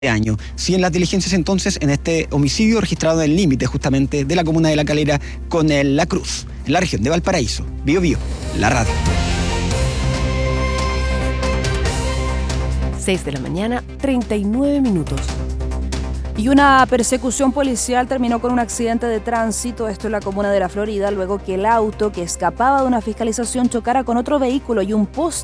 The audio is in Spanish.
año. Siguen las diligencias entonces en este homicidio registrado en el límite justamente de la comuna de La Calera con La Cruz, en la región de Valparaíso. Bío Bío, la radio. 6 de la mañana, 39 minutos. Y una persecución policial terminó con un accidente de tránsito, esto en la comuna de La Florida, luego que el auto que escapaba de una fiscalización chocara con otro vehículo y un poste